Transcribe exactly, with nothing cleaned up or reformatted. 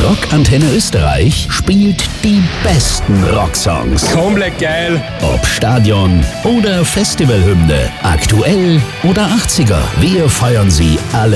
Rockantenne Österreich spielt die besten Rocksongs. Komplett geil. Ob Stadion oder Festivalhymne, aktuell oder achtziger. Wir feiern sie alle